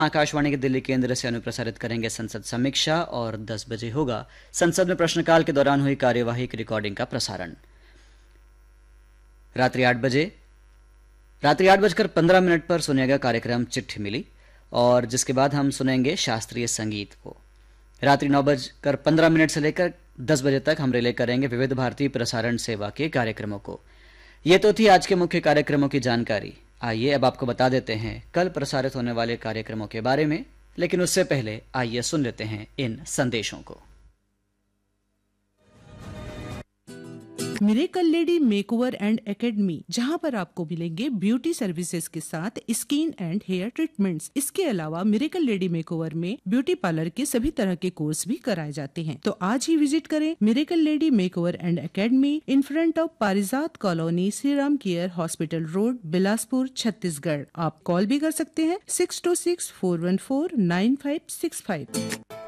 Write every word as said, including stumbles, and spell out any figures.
आकाशवाणी के दिल्ली केंद्र से अनुप्रसारित करेंगे संसद समीक्षा और दस बजे होगा संसद में प्रश्नकाल के दौरान हुई कार्यवाही की रिकॉर्डिंग का प्रसारण। रात्रि आठ बजे रात्रि आठ बजकर पंद्रह मिनट पर सुनेगा कार्यक्रम चिट्ठी मिली, और जिसके बाद हम सुनेंगे शास्त्रीय संगीत को। रात्रि नौ बजकर पंद्रह मिनट से लेकर दस बजे तक हम रिले करेंगे विविध भारतीय प्रसारण सेवा के कार्यक्रमों को। ये तो थी आज के मुख्य कार्यक्रमों की जानकारी। आइए अब आपको बता देते हैं कल प्रसारित होने वाले कार्यक्रमों के बारे में, लेकिन उससे पहले आइए सुन लेते हैं इन संदेशों को। Miracle lady makeover and academy, जहां पर आपको मिलेंगे ब्यूटी सर्विसेज के साथ स्किन एंड हेयर ट्रीटमेंट्स। इसके अलावा मिरेकल लेडी मेकओवर में ब्यूटी पार्लर के सभी तरह के कोर्स भी कराए जाते हैं। तो आज ही विजिट करें miracle lady makeover and academy in front of पारिजात colony, Shri Ram care hospital road, Bilaspur, Chhattisgarh. आप कॉल भी कर सकते हैं six to six four one four nine five six five.